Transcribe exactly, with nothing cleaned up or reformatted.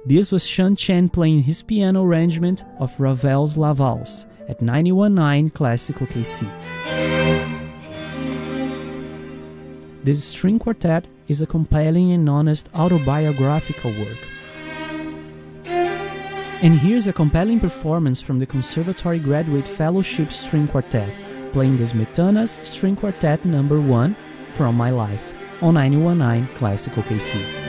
This was Sean Chen playing his piano arrangement of Ravel's La Valse at ninety-one point nine Classic O K C. This string quartet is a compelling and honest autobiographical work. And here's a compelling performance from the Conservatory Graduate Fellowship String Quartet, playing the Smetanas String Quartet number one, From My Life, on ninety-one point nine Classic O K C.